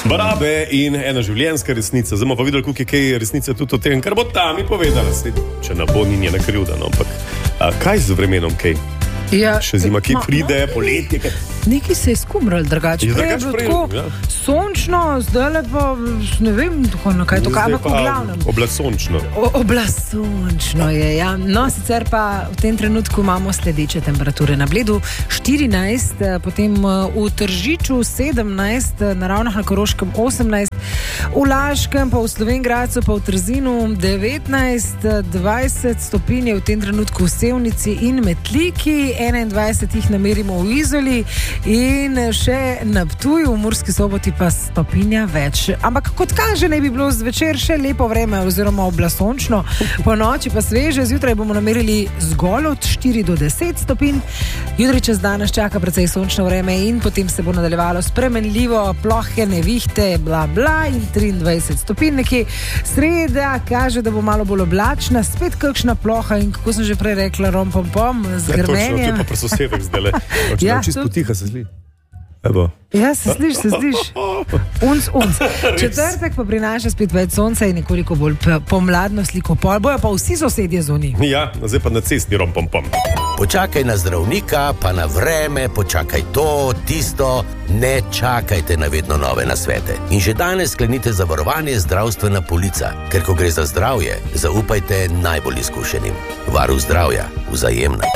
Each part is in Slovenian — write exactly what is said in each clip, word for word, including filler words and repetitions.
Barabe in ena življenjska resnica. Zdaj bomo pa videli, koliko je kaj resnice tudi o tem, kar bo tam mi povedala. Sej, če ne bo, ni njena krivda, no, ampak a, kaj z vremenom, kaj? Ja, še zima, ki pride, no, poletje. Kaj... Nekaj se je skumrali drugače. Prej je bilo tako ja. sončno, zdaj lepo, ne vem, tako, na kaj to kaj, ampak v glavnem. Oblasončno. Oblasončno je, ja. No, sicer pa v tem trenutku imamo sledeče temperature. Na Bledu štirinajst, potem v Tržiču sedemnajst, na Ravnah na Koroškem osemnajst, v Laškem, pa v Slovenj Gradcu, pa v Trzinu devetnajst, dvajset stopinj je v tem trenutku v Sevnici in Metliki, enaindvajset jih namerimo v Izoli in še na Ptuju, v Murski Soboti pa stopinja več. Ampak kot kaže, ne bi bilo zvečer še lepo vreme oziroma oblasončno, po noči pa sveže, zjutraj bomo namerili zgolj od štiri do deset stopinj. Jutri čez dan nas čaka precej sončno vreme in potem se bo nadaljevalo spremenljivo, plohe, nevihte, bla bla in triindvajset stopinj nekje. Sreda kaže, da bo malo bolj oblačna, spet kakšna ploha in kako sem že prej rekla, rom pom pom, z grmenjem. To je pa prososevek zdaj le. Ja, čisto potiha se zli. Evo. Ja, se sliš, se sliš. Unc, unc. Četrtek pa prinaša spet več sonca in nekoliko bolj pomladno sliko. Pol bojo pa vsi sosedje zunaj. Ja, zdaj pa na cesti rom pom pom. Počakaj na zdravnika, pa na vreme, počakaj to, tisto, ne čakajte na vedno nove nasvete. In že danes sklenite zavarovanje zdravstvena polica, ker ko gre za zdravje, zaupajte najbolj izkušenim. Varuh zdravja, Vzajemna.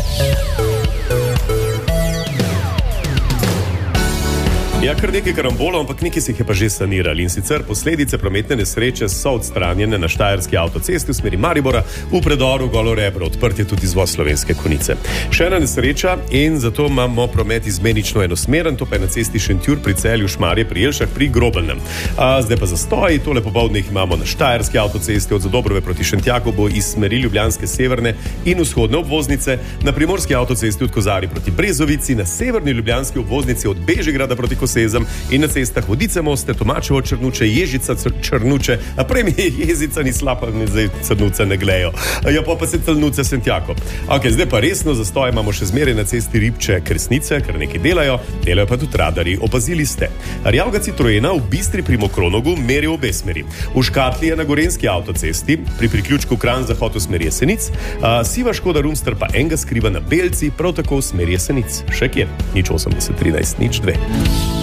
Ja, kar nekaj karambolov, ampak nekaj se jih je pa že sanirali. In sicer posledice prometne nesreče so odstranjene na štajerski avtocesti v smeri Maribora, v predoru Golo Rebro, odprt je tudi izvoz Slovenske Konjice. Še ena nesreča in zato imamo promet izmenično enosmeren, to pa je na cesti Šentjur pri Celju, Šmarje pri Jelšah pri Grobelnem. A, zdaj pa zastoji, tole popoldne jih imamo na štajerski avtocesti od Zadobrove proti Šentjakobu iz smeri Ljubljanske severne in vzhodne obvoznice, na primorski avtocesti od Kozarja proti Brezovici, na severni ljubljanski obvoznici od Bežigrada proti Sezam in na cestah Vodice Moste, Tomačevo Črnuče, Ježica Črnuče, a prej mi je Jezica ni slapa, mi zdaj Crnuce ne glejo. Ja, pa pa se Celnuce Sentjako. Ok, zdaj pa resno zastoj imamo še zmeraj na cesti Ribče Kresnice, ker nekaj delajo, delajo pa tudi radarji. Opazili ste. Rjavga Citroena v Bistri pri Mokronogu meri v obe smeri. V Škatli je na gorenski avtocesti, pri priključku Kranj zahod v smeri Jesenic, a, siva Škoda Rumster pa enga skriva na Belci, prav tako v smeri Jesenic. Še kjer? Nič osemdeset trinajst, nič dve.